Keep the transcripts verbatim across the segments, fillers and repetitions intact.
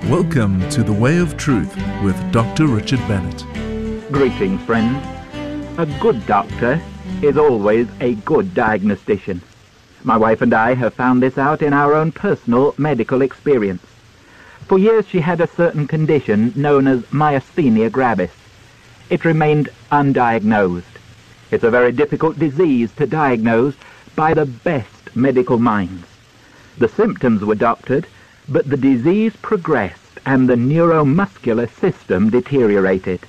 Welcome to The Way of Truth with Doctor Richard Bennett. Greetings, friends. A good doctor is always a good diagnostician. My wife and I have found this out in our own personal medical experience. For years she had a certain condition known as myasthenia gravis. It remained undiagnosed. It's a very difficult disease to diagnose by the best medical minds. The symptoms were doctored, but the disease progressed and the neuromuscular system deteriorated.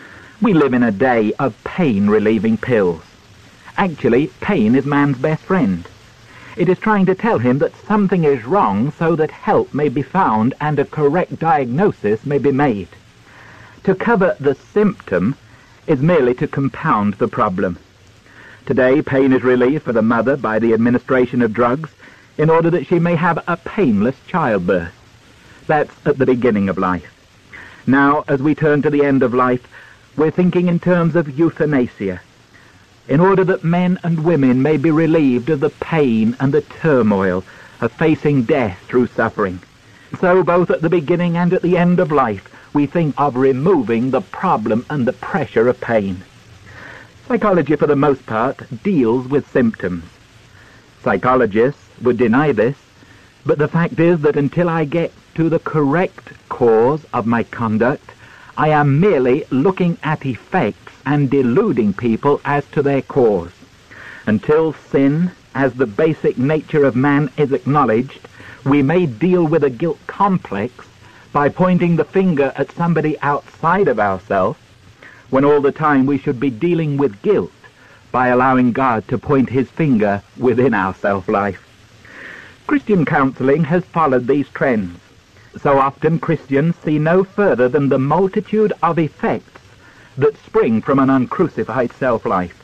We live in a day of pain-relieving pills. Actually, pain is man's best friend. It is trying to tell him that something is wrong so that help may be found and a correct diagnosis may be made. To cover the symptom is merely to compound the problem. Today, pain is relieved for the mother by the administration of drugs in order that she may have a painless childbirth. That's at the beginning of life. Now, as we turn to the end of life, we're thinking in terms of euthanasia, in order that men and women may be relieved of the pain and the turmoil of facing death through suffering. So both at the beginning and at the end of life, we think of removing the problem and the pressure of pain. Psychology, for the most part, deals with symptoms. Psychologists would deny this, but the fact is that until I get to the correct cause of my conduct, I am merely looking at effects and deluding people as to their cause. Until sin, as the basic nature of man, is acknowledged, we may deal with a guilt complex by pointing the finger at somebody outside of ourselves, when all the time we should be dealing with guilt by allowing God to point his finger within our self-life. Christian counseling has followed these trends. So often Christians see no further than the multitude of effects that spring from an uncrucified self-life.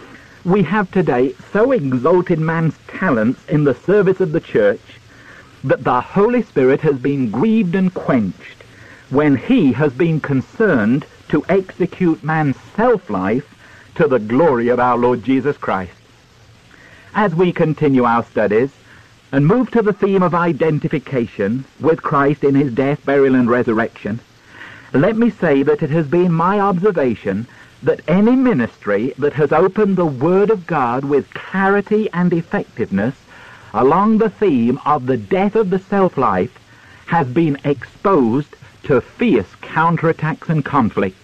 We have today so exalted man's talents in the service of the church that the Holy Spirit has been grieved and quenched when he has been concerned to execute man's self-life to the glory of our Lord Jesus Christ. As we continue our studies and move to the theme of identification with Christ in his death, burial, and resurrection, let me say that it has been my observation that any ministry that has opened the Word of God with clarity and effectiveness along the theme of the death of the self-life has been exposed to fierce counterattacks and conflicts.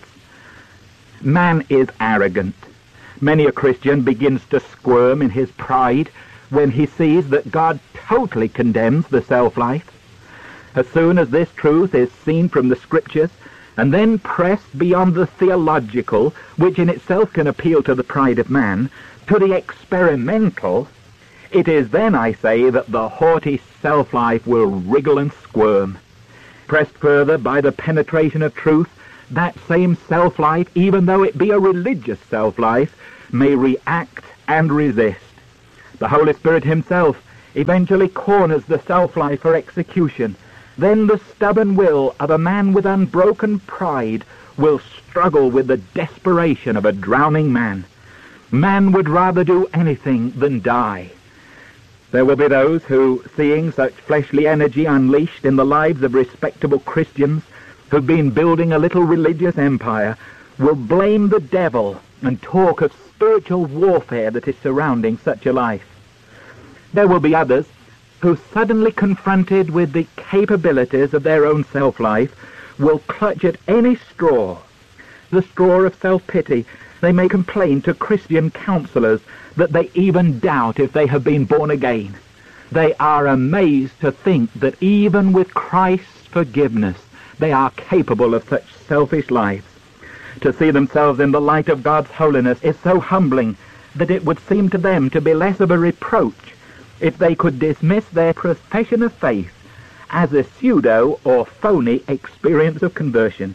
Man is arrogant. Many a Christian begins to squirm in his pride when he sees that God totally condemns the self-life. As soon as this truth is seen from the Scriptures and then pressed beyond the theological, which in itself can appeal to the pride of man, to the experimental, it is then, I say, that the haughty self-life will wriggle and squirm. Pressed further by the penetration of truth, that same self-life, even though it be a religious self-life, may react and resist. The Holy Spirit himself eventually corners the self-life for execution. Then the stubborn will of a man with unbroken pride will struggle with the desperation of a drowning man. Man would rather do anything than die. There will be those who, seeing such fleshly energy unleashed in the lives of respectable Christians who've been building a little religious empire, will blame the devil and talk of spiritual warfare that is surrounding such a life. There will be others who, suddenly confronted with the capabilities of their own self-life, will clutch at any straw, the straw of self-pity. They may complain to Christian counselors that they even doubt if they have been born again. They are amazed to think that even with Christ's forgiveness, they are capable of such selfish lives. To see themselves in the light of God's holiness is so humbling that it would seem to them to be less of a reproach if they could dismiss their profession of faith as a pseudo or phony experience of conversion.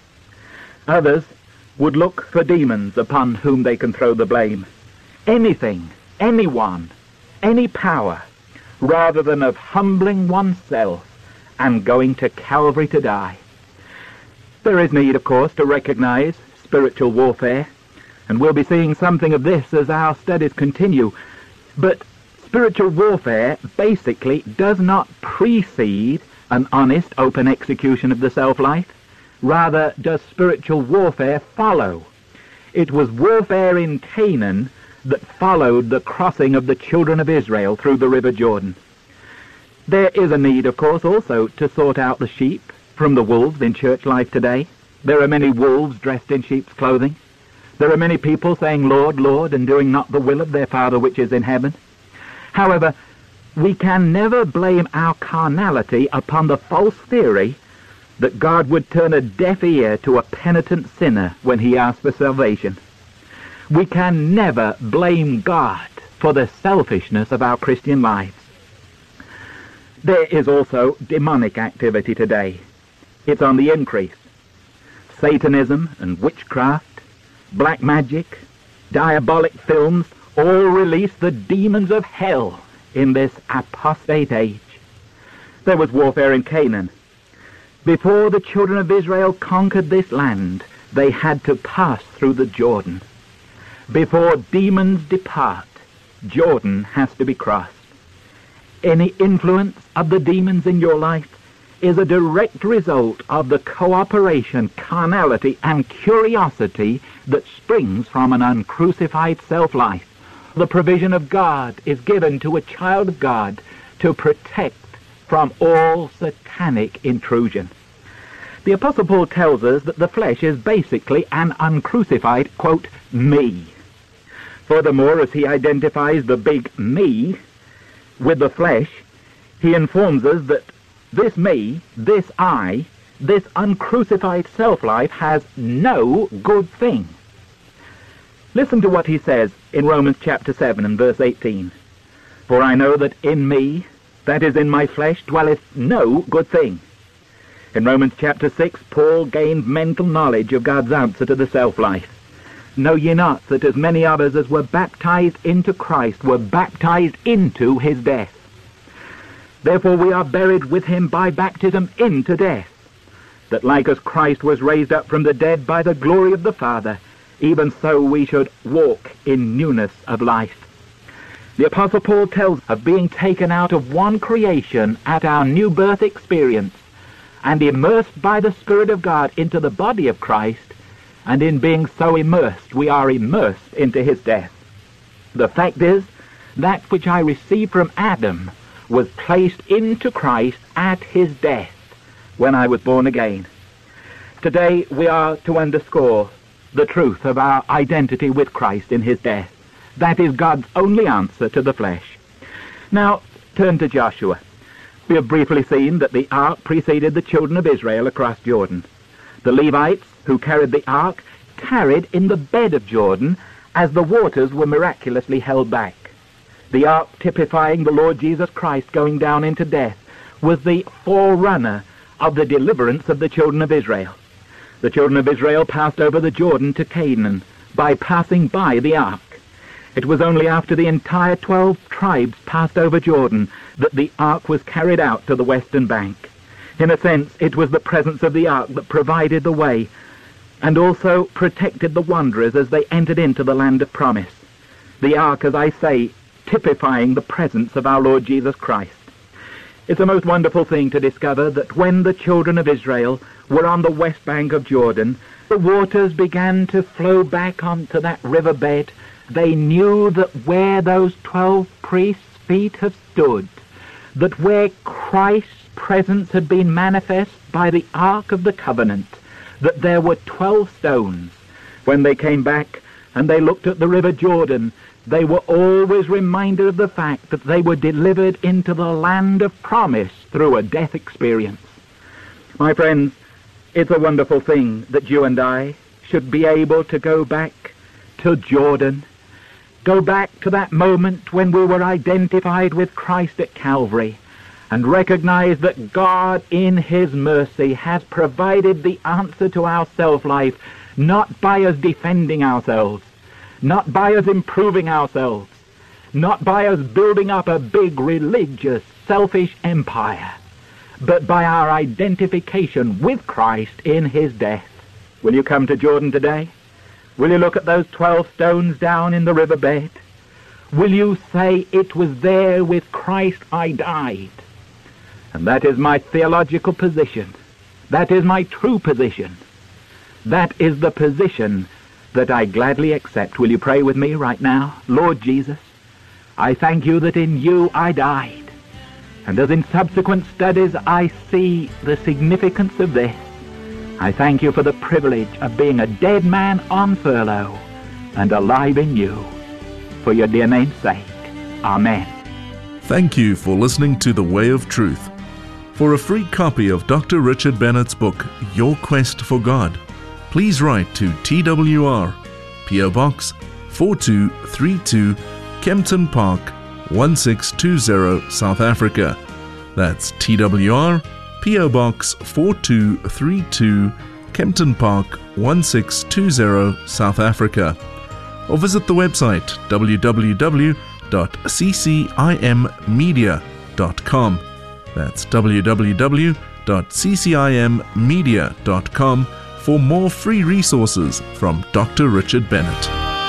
Others would look for demons upon whom they can throw the blame. Anything, anyone, any power, rather than of humbling oneself and going to Calvary to die. There is need, of course, to recognize spiritual warfare, and we'll be seeing something of this as our studies continue. But spiritual warfare basically does not precede an honest, open execution of the self-life. Rather does spiritual warfare follow. It was warfare in Canaan that followed the crossing of the children of Israel through the river Jordan. There is a need, of course, also to sort out the sheep from the wolves in church life today. There are many wolves dressed in sheep's clothing. There are many people saying, Lord, Lord, and doing not the will of their Father which is in heaven. However, we can never blame our carnality upon the false theory that God would turn a deaf ear to a penitent sinner when he asks for salvation. We can never blame God for the selfishness of our Christian lives. There is also demonic activity today. It's on the increase. Satanism and witchcraft, black magic, diabolic films all release the demons of hell in this apostate age. There was warfare in Canaan. Before the children of Israel conquered this land, they had to pass through the Jordan. Before demons depart, Jordan has to be crossed. Any influence of the demons in your life is a direct result of the cooperation, carnality, and curiosity that springs from an uncrucified self-life. The provision of God is given to a child of God to protect from all satanic intrusion. The Apostle Paul tells us that the flesh is basically an uncrucified, quote, me. Furthermore, as he identifies the big me with the flesh, he informs us that this me, this I, this uncrucified self-life has no good thing. Listen to what he says in Romans chapter seven and verse eighteen. For I know that in me, that is in my flesh, dwelleth no good thing. In Romans chapter six, Paul gained mental knowledge of God's answer to the self-life. Know ye not that as many of us as were baptized into Christ were baptized into his death? Therefore we are buried with him by baptism into death, that like as Christ was raised up from the dead by the glory of the Father, even so we should walk in newness of life. The Apostle Paul tells of being taken out of one creation at our new birth experience and immersed by the Spirit of God into the body of Christ, and in being so immersed, we are immersed into his death. The fact is, that which I received from Adam was placed into Christ at his death when I was born again. Today we are to underscore the truth of our identity with Christ in his death. That is God's only answer to the flesh. Now, turn to Joshua. We have briefly seen that the ark preceded the children of Israel across Jordan. The Levites, who carried the ark, tarried in the bed of Jordan as the waters were miraculously held back. The ark, typifying the Lord Jesus Christ going down into death, was the forerunner of the deliverance of the children of Israel. The children of Israel passed over the Jordan to Canaan by passing by the ark. It was only after the entire twelve tribes passed over Jordan that the ark was carried out to the western bank. In a sense, it was the presence of the ark that provided the way and also protected the wanderers as they entered into the land of promise. The ark, as I say, typifying the presence of our Lord Jesus Christ. It's a most wonderful thing to discover that when the children of Israel were on the west bank of Jordan, the waters began to flow back onto that riverbed. They knew that where those twelve priests' feet have stood, that where Christ's presence had been manifest by the Ark of the Covenant, that there were twelve stones. When they came back and they looked at the river Jordan, they were always reminded of the fact that they were delivered into the land of promise through a death experience. My friends, it's a wonderful thing that you and I should be able to go back to Jordan, go back to that moment when we were identified with Christ at Calvary, and recognize that God in his mercy has provided the answer to our self-life, not by us defending ourselves, not by us improving ourselves, not by us building up a big religious, selfish empire, but by our identification with Christ in his death. Will you come to Jordan today? Will you look at those twelve stones down in the riverbed? Will you say, it was there with Christ I died? And that is my theological position. That is my true position. That is the position that I gladly accept. Will you pray with me right now? Lord Jesus, I thank you that in you I died. And as in subsequent studies I see the significance of this, I thank you for the privilege of being a dead man on furlough and alive in you. For your dear name's sake. Amen. Thank you for listening to The Way of Truth. For a free copy of Doctor Richard Bennett's book, Your Quest for God, please write to T W R, P O Box four two three two, Kempton Park, one six two zero, South Africa. That's T W R, P O Box four two three two, Kempton Park, one six two zero, South Africa. Or visit the website w w w dot c c i m media dot com. That's w w w dot c c i m media dot com for more free resources from Doctor Richard Bennett.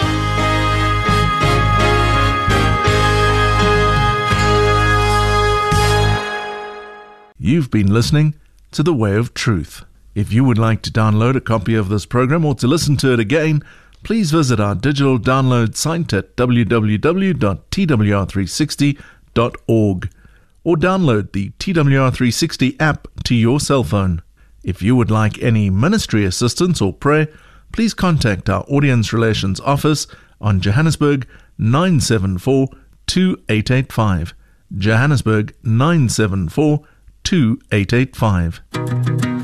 You've been listening to The Way of Truth. If you would like to download a copy of this program or to listen to it again, please visit our digital download site at w w w dot t w r three sixty dot org or download the T W R three sixty app to your cell phone. If you would like any ministry assistance or prayer, please contact our Audience Relations Office on Johannesburg nine seven four two eight eight five. Johannesburg nine seven four two eight eight five.